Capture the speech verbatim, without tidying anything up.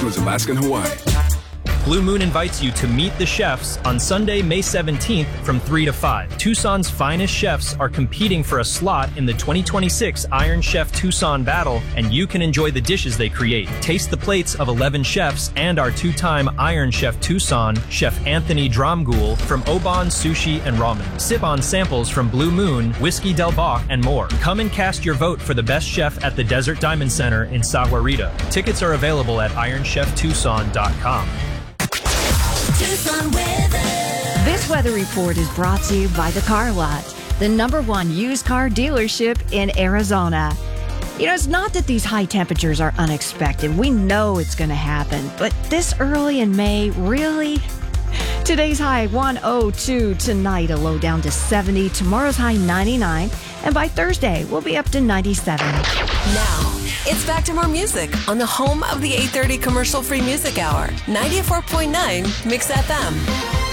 Bahamas, Alaska, and Hawaii. Blue Moon invites you to meet the chefs on Sunday, May seventeenth from three to five. Tucson's finest chefs are competing for a slot in the twenty twenty-six Iron Chef Tucson Battle, and you can enjoy the dishes they create. Taste the plates of eleven chefs and our two-time Iron Chef Tucson, Chef Anthony Dromgoole from Oban Sushi and Ramen. Sip on samples from Blue Moon, Whiskey Del Bach, and more. Come and cast your vote for the best chef at the Desert Diamond Center in Sahuarita. Tickets are available at iron chef tucson dot com. Tucson weather. This weather report is brought to you by The Car Lot, the number one used car dealership in Arizona. You know, it's not that these high temperatures are unexpected. We know it's going to happen. But this early in May, really? Today's high one oh two. Tonight, a low down to seventy. Tomorrow's high ninety-nine. And by Thursday, we'll be up to ninety-seven. Now, it's back to more music on the home of the eight thirty commercial-free music hour, ninety-four point nine Mix F M.